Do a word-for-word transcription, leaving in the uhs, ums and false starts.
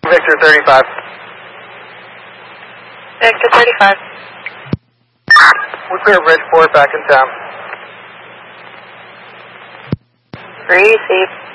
Victor thirty-five. Victor thirty-five. We're clear Bridgeport, back in town. Receive.